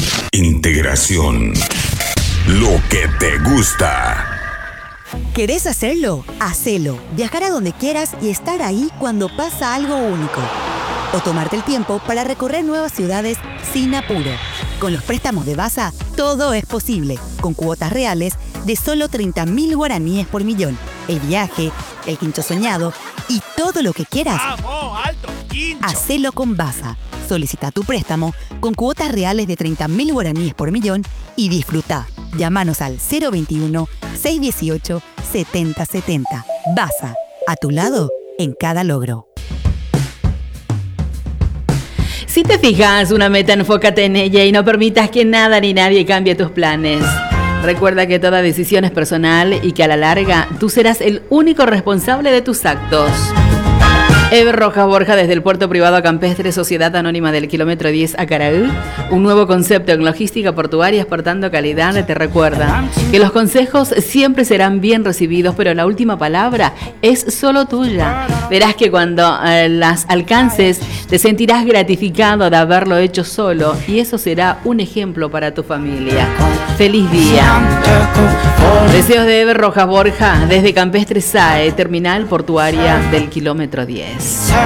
Integración. Lo que te gusta. ¿Querés hacerlo? Hacelo. Viajar a donde quieras y estar ahí cuando pasa algo único. O tomarte el tiempo para recorrer nuevas ciudades sin apuro. Con los préstamos de Basa, todo es posible. Con cuotas reales de solo 30.000 guaraníes por millón. El viaje, el quincho soñado y todo lo que quieras. ¡Vamos, alto quincho! Hacelo con Basa. Solicita tu préstamo con cuotas reales de 30.000 guaraníes por millón y disfruta. Llámanos al 021-618-7070. Basa, a tu lado en cada logro. Si te fijas una meta, enfócate en ella y no permitas que nada ni nadie cambie tus planes. Recuerda que toda decisión es personal y que a la larga tú serás el único responsable de tus actos. Eber Rojas Borja desde el Puerto Privado Campestre, Sociedad Anónima del Kilómetro 10 Acaraú, un nuevo concepto en logística portuaria exportando calidad, te recuerda que los consejos siempre serán bien recibidos, pero la última palabra es solo tuya. Verás que cuando las alcances te sentirás gratificado de haberlo hecho solo y eso será un ejemplo para tu familia. ¡Feliz día! Deseos de Eber Rojas Borja desde Campestre SAE, Terminal Portuaria del Kilómetro 10.